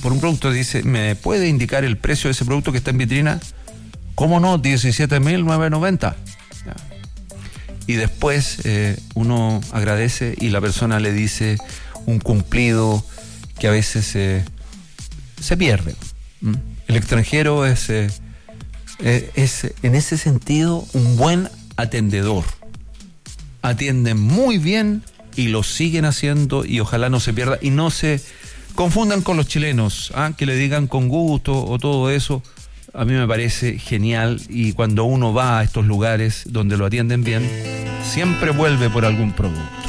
por un producto, dice, ¿me puede indicar el precio de ese producto que está en vitrina? ¿Cómo no? 17.990. Y después uno agradece y la persona le dice un cumplido que a veces se pierde. El extranjero es en ese sentido un buen atendedor. Atienden muy bien y lo siguen haciendo, y ojalá no se pierda y no se confundan con los chilenos, que le digan con gusto o todo eso. A mí me parece genial, y cuando uno va a estos lugares donde lo atienden bien, siempre vuelve por algún producto.